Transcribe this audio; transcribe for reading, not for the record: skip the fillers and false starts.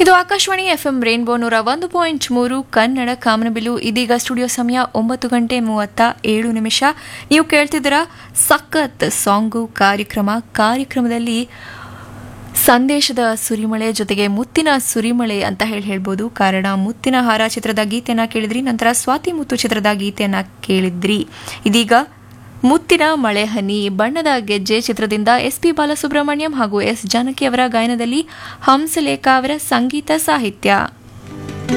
ಇದು Akashvani FM rainbow 101.3 Kannada ಕಾಮನಬಿಲ್ಲು. ಇದೀಗ studio ಸಮಯ 9:37. ನೀವು ಕೇಳ್ತಿದ್ದೀರಾ ಸಖತ್ ಸಾಂಗು ಕಾರ್ಯಕ್ರಮದಲ್ಲಿ ಸಂದೇಶದ ಸುರಿಮಳೆ ಜೊತೆಗೆ ಮುತ್ತಿನ ಸುರಿಮಳೆ ಅಂತ ಹೇಳ್ಬೋದು. ಕಾರಣ ಮುತ್ತಿನ ಹಾರ ಚಿತ್ರದ ಗೀತೆಯನ್ನ ಕೇಳಿದ್ರಿ, ನಂತರ ಸ್ವಾತಿ ಮುತ್ತು ಚಿತ್ರದ ಗೀತೆಯನ್ನ ಕೇಳಿದ್ರಿ. ಇದೀಗ ಮುತ್ತಿನ ಮಳೆ ಹನಿ ಬಣ್ಣದ ಗೆಜ್ಜೆ ಚಿತ್ರದಿಂದ ಎಸ್.ಪಿ. ಬಾಲಸುಬ್ರಹ್ಮಣ್ಯಂ ಹಾಗೂ ಎಸ್. ಜಾನಕಿ ಅವರ ಗಾಯನದಲ್ಲಿ ಹಂಸಲೇಖ ಅವರ ಸಂಗೀತ ಸಾಹಿತ್ಯ.